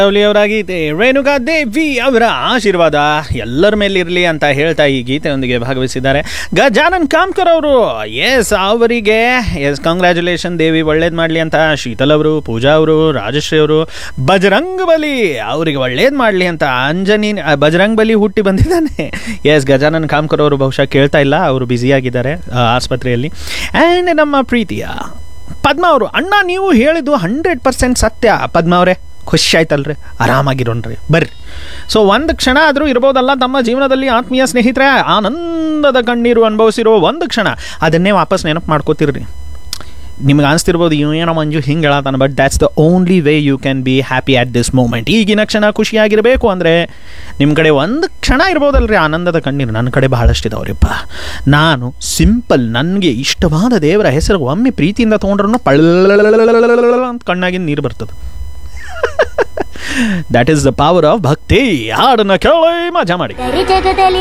ಅವರ ಗೀತೆ ರೇಣುಕಾ ದೇವಿ ಅವರ ಆಶೀರ್ವಾದ ಎಲ್ಲರ ಮೇಲಿರಲಿ ಅಂತ ಹೇಳ್ತಾ ಈ ಗೀತೆಯೊಂದಿಗೆ ಭಾಗವಹಿಸಿದ್ದಾರೆ ಗಜಾನನ್ ಕಾಮ್ಕರ್ ಅವರು. ಅವರಿಗೆ ಕಂಗ್ರ್ಯಾಚುಲೇಷನ್, ದೇವಿ ಒಳ್ಳೇದು ಮಾಡಲಿ ಅಂತ. ಶೀತಲ್ ಅವರು, ಪೂಜಾ ಅವರು, ರಾಜಶ್ರೀ ಅವರು, ಬಜರಂಗ್ ಬಲಿ ಅವರಿಗೆ ಒಳ್ಳೇದು ಮಾಡಲಿ ಅಂತ. ಬಜರಂಗ್ ಬಲಿ ಹುಟ್ಟಿ ಬಂದಿದ್ದಾನೆ. ಗಜಾನನ್ ಕಾಮ್ಕರ್ ಅವರು ಬಹುಶಃ ಕೇಳ್ತಾ ಇಲ್ಲ, ಅವರು ಬ್ಯುಸಿಯಾಗಿದ್ದಾರೆ ಆಸ್ಪತ್ರೆಯಲ್ಲಿ. ಆ್ಯಂಡ್ ನಮ್ಮ ಪ್ರೀತಿಯ ಪದ್ಮ ಅವರು, ಅಣ್ಣ ನೀವು ಹೇಳಿದ್ದು 100% ಸತ್ಯ ಪದ್ಮ ಅವರೇ, ಖುಷಿ ಆಯ್ತಲ್ರಿ, ಆರಾಮಾಗಿರೋಣ್ರಿ ಬರ್ರಿ. ಸೊ ಒಂದು ಕ್ಷಣ ಆದರೂ ಇರ್ಬೋದಲ್ಲ ತಮ್ಮ ಜೀವನದಲ್ಲಿ ಆತ್ಮೀಯ ಸ್ನೇಹಿತರೆ, ಆನಂದದ ಕಣ್ಣೀರು ಅನುಭವಿಸಿರೋ ಒಂದು ಕ್ಷಣ, ಅದನ್ನೇ ವಾಪಸ್ ನೆನಪು ಮಾಡ್ಕೋತಿರ್ರಿ. ನಿಮ್ಗೆ ಅನಿಸ್ತಿರ್ಬೋದು ಏನೋ ಮಂಜು ಹಿಂಗೆ ಹೇಳತ್ತಾನೆ, but that's the only way you can be happy at this moment. ಈಗಿನ ಕ್ಷಣ ಖುಷಿಯಾಗಿರಬೇಕು ಅಂದರೆ ನಿಮ್ಮ ಕಡೆ ಒಂದು ಕ್ಷಣ ಇರ್ಬೋದಲ್ರಿ ಆನಂದದ ಕಣ್ಣೀರು. ನನ್ನ ಕಡೆ ಬಹಳಷ್ಟಿದಾವ್ರಿಪ್ಪ. ನಾನು ಸಿಂಪಲ್, ನನಗೆ ಇಷ್ಟವಾದ ದೇವರ ಹೆಸರು ಒಮ್ಮೆ ಪ್ರೀತಿಯಿಂದ ತೊಗೊಂಡ್ರೂ ಪಳ್ಳ ಅಂತ ಕಣ್ಣಾಗಿನ ನೀರು ಬರ್ತದೆ. That is the power of ಭಕ್ತಿ. ಹಾಡನ್ನು ಕೇಳಿ ಮಜಾ ಮಾಡಿ.